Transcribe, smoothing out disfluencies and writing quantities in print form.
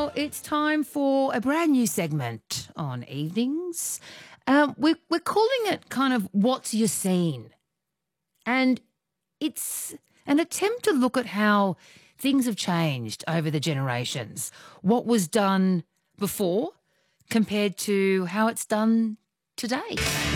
Well, it's time for a brand new segment on evenings. We're calling it kind of What's Your Scene? And it's an attempt to look at how things have changed over the generations. What was done before compared to how it's done today.